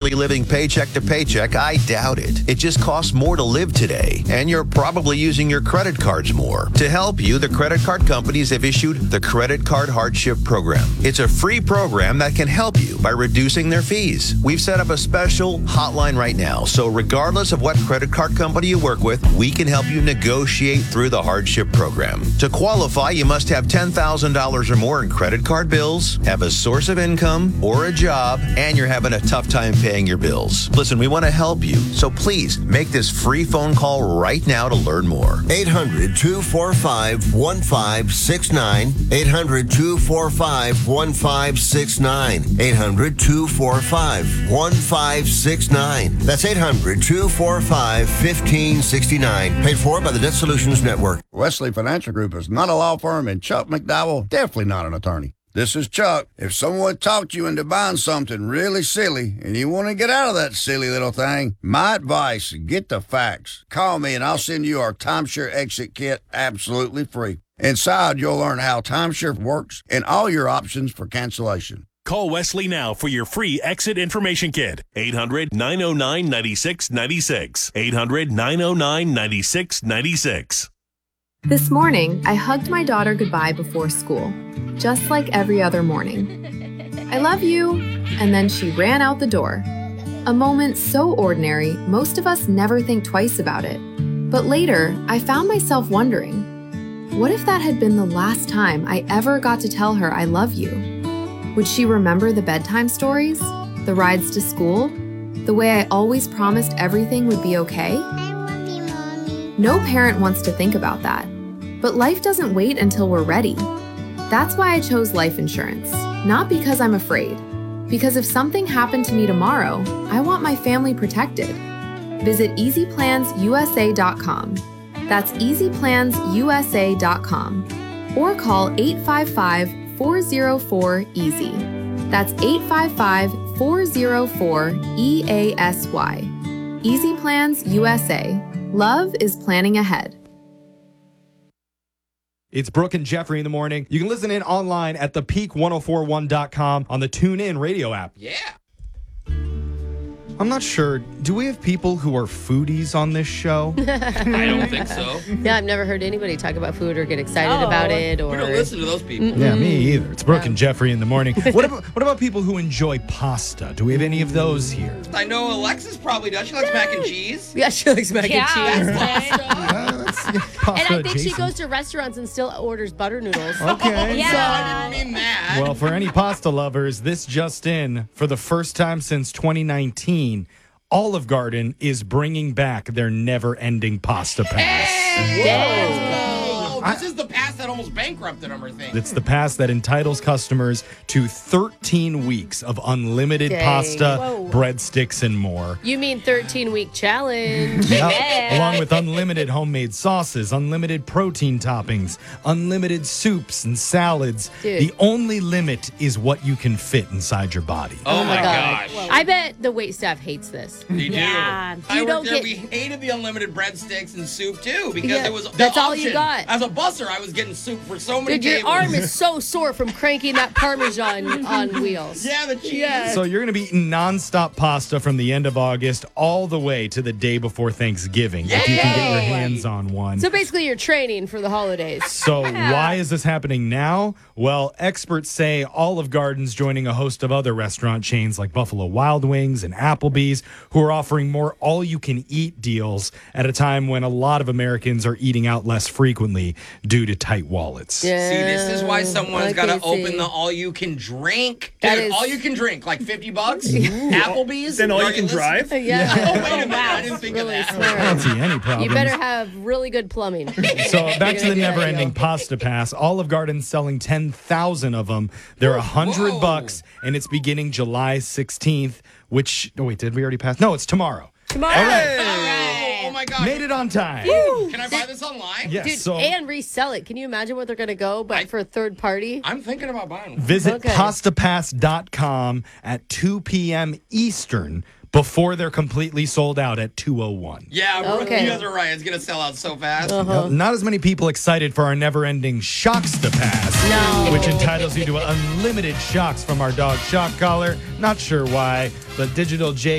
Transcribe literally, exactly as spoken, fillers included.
probably living paycheck to paycheck, I doubt it. It just costs more to live today, and you're probably using your credit cards more. To help you, the credit card companies have issued the Credit Card Hardship Program. It's a free program that can help you by reducing their fees. We've set up a special hotline right now, so regardless of what credit card company you work with, we can help you negotiate through the hardship program. To qualify, you must have ten thousand dollars or more in credit card bills, have a source of income or a job, and you're having a tough time paying your bills. Listen, we want to help you, so please make this free phone call right now to learn more. eight hundred, two four five, one five six nine. eight hundred, two four five, one five six nine. eight hundred, two four five, one five six nine. That's eight hundred, two four five, one five six nine. Paid for by the Debt Solutions Network. Wesley Financial Group is not a law firm, and Chuck McDowell definitely not an attorney. This is Chuck. If someone talked you into buying something really silly and you want to get out of that silly little thing, my advice, get the facts. Call me and I'll send you our timeshare exit kit absolutely free. Inside, you'll learn how timeshare works and all your options for cancellation. Call Wesley now for your free exit information kit. eight hundred, nine oh nine, nine six nine six. eight hundred, nine oh nine, nine six nine six. This morning, I hugged my daughter goodbye before school, just like every other morning. I love you, and then she ran out the door. A moment so ordinary, most of us never think twice about it. But later, I found myself wondering, what if that had been the last time I ever got to tell her I love you? Would she remember the bedtime stories, the rides to school, the way I always promised everything would be okay? No parent wants to think about that, but life doesn't wait until we're ready. That's why I chose life insurance, not because I'm afraid. Because if something happened to me tomorrow, I want my family protected. Visit easy plans U S A dot com. That's easy plans U S A dot com. Or call eight five five, four oh four, EASY. That's eight five five, four oh four, E A S Y. Easy Plans U S A. Love is planning ahead. It's Brooke and Jeffrey in the morning. You can listen in online at the peak ten forty-one dot com on the TuneIn radio app. Yeah. I'm not sure. Do we have people who are foodies on this show? I don't think so. Yeah, I've never heard anybody talk about food or get excited Oh, about it. Or We don't listen to those people. Mm-mm. Yeah, me either. It's Brooke Yeah. and Jeffrey in the morning. What about, what about people who enjoy pasta? Do we have any of those here? I know Alexis probably does. She likes mac and cheese. Yeah, she likes mac Yeah, and cheese. Uh, that's, yeah, pasta And I think she adjacent. goes to restaurants and still orders butter noodles. Okay. Yeah. So I didn't mean that. Well, for any pasta lovers, this just in, for the first time since twenty nineteen, Olive Garden is bringing back their never-ending pasta pass. Whoa. This is the pass that almost bankrupted them, I think. It's the pass that entitles customers to thirteen weeks of unlimited Dang. pasta, Whoa. breadsticks, and more. You mean thirteen-week challenge. Yep. Along with unlimited homemade sauces, unlimited protein toppings, unlimited soups and salads. Dude. The only limit is what you can fit inside your body. Oh, my God. gosh. I bet the wait staff hates this. You do. Yeah. I You worked don't there. get- We hated the unlimited breadsticks and soup too because Yeah, it was the that's all you option. got. As a busser, I was getting soup for so many Dude, your tables. arm is so sore from cranking that Parmesan on wheels. Yeah, the cheese. Yeah. So you're going to be eating nonstop pasta from the end of August all the way to the day before Thanksgiving, if you can get your hands on one. So basically, you're training for the holidays. So why is this happening now? Well, experts say Olive Garden's joining a host of other restaurant chains like Buffalo Wild Wings and Applebee's, who are offering more all-you-can-eat deals at a time when a lot of Americans are eating out less frequently due to tight wallets. Yeah. See, this is why someone's I got to can see. open the all-you-can-drink. That Dude, is- all-you-can-drink, like fifty bucks. Applebee's. Then all Are you can listening? drive? Yeah. Oh, wait a minute. I didn't think Really of that. smart. I don't see any problems. You better have really good plumbing. So back to the You're gonna get never-ending that pasta pass. Olive Garden's selling ten thousand of them. They're a hundred Whoa. bucks, and it's beginning July sixteenth. Which? Oh wait, did we already pass? No, it's tomorrow. Tomorrow. All right, Oh, oh my God. made it on time. Can I buy this online? Yes. Dude, so and resell it. Can you imagine what they're going to go, but I- for a third party? I'm thinking about buying one. visit Okay. pasta pass dot com at two p.m. Eastern before they're completely sold out at two oh one. Yeah, bro, Okay. you guys are right. It's going to sell out so fast. Uh-huh. Not as many people excited for our never-ending Shocksta Pass, No. which entitles you to unlimited shocks from our dog Shock Collar. Not sure why, but Digital J